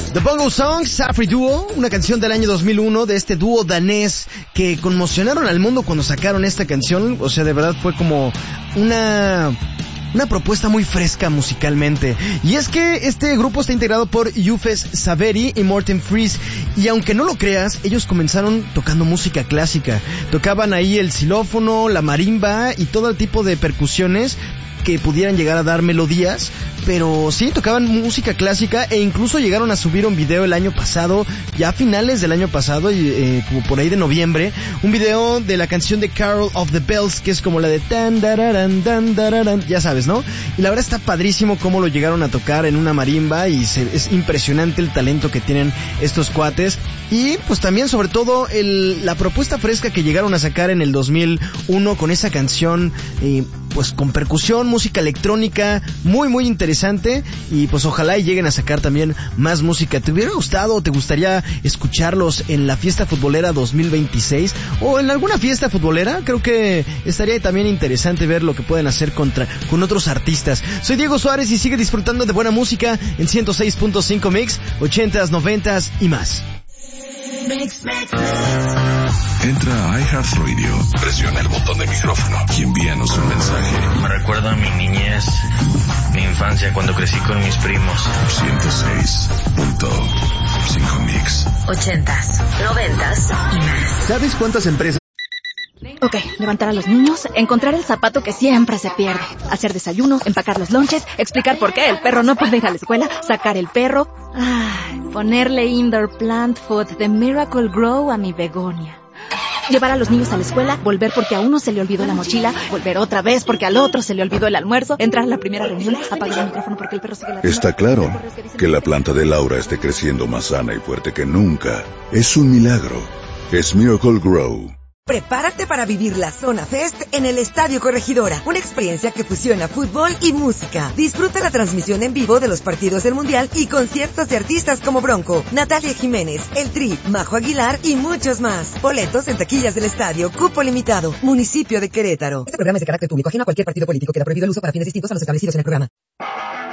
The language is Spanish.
The Bongo Songs, Safri Duo, una canción del año 2001 de este dúo danés que conmocionaron al mundo cuando sacaron esta canción. O sea, de verdad fue como una propuesta muy fresca musicalmente. Y es que este grupo está integrado por Yufes Saveri y Morten Fries. Y aunque no lo creas, ellos comenzaron tocando música clásica. Tocaban ahí el xilófono, la marimba y todo el tipo de percusiones que pudieran llegar a dar melodías, pero sí, tocaban música clásica e incluso llegaron a subir un video el año pasado, ya a finales del año pasado, como por ahí de noviembre, un video de la canción de Carol of the Bells, que es como la de tan dararan, tan dararan, ya sabes, ¿no? Y la verdad está padrísimo cómo lo llegaron a tocar en una marimba y es impresionante el talento que tienen estos cuates. Y pues también sobre todo la propuesta fresca que llegaron a sacar en el 2001 con esa canción, pues con percusión, música electrónica, muy muy interesante. Y pues ojalá y lleguen a sacar también más música. ¿Te hubiera gustado o te gustaría escucharlos en la fiesta futbolera 2026 o en alguna fiesta futbolera? Creo que estaría también interesante ver lo que pueden hacer con otros artistas. Soy Diego Suárez y sigue disfrutando de buena música en 106.5 Mix, 80s, 90s y más. Entra a iHeartRadio, presiona el botón de micrófono y envíanos un mensaje. Me recuerda a mi niñez, mi infancia cuando crecí con mis primos. 106.5 Mix. 80s, 90s y más. ¿Sabes cuántas empresas? Ok, levantar a los niños, encontrar el zapato que siempre se pierde, hacer desayuno, empacar los lonches, explicar por qué el perro no puede ir a la escuela, sacar el perro, ponerle indoor plant food de Miracle Grow a mi begonia. Llevar a los niños a la escuela, volver porque a uno se le olvidó la mochila, volver otra vez porque al otro se le olvidó el almuerzo, entrar a la primera reunión, apagar el micrófono porque el perro sigue la... Está claro que la planta de Laura esté creciendo más sana y fuerte que nunca. Es un milagro. Es Miracle Grow. Prepárate para vivir la Zona Fest en el Estadio Corregidora, una experiencia que fusiona fútbol y música. Disfruta la transmisión en vivo de los partidos del Mundial y conciertos de artistas como Bronco, Natalia Jiménez, El Tri, Majo Aguilar y muchos más. Boletos en taquillas del estadio, cupo limitado, municipio de Querétaro. Este programa es de carácter público, ajeno a cualquier partido político. Queda prohibido el uso para fines distintos a los establecidos en el programa.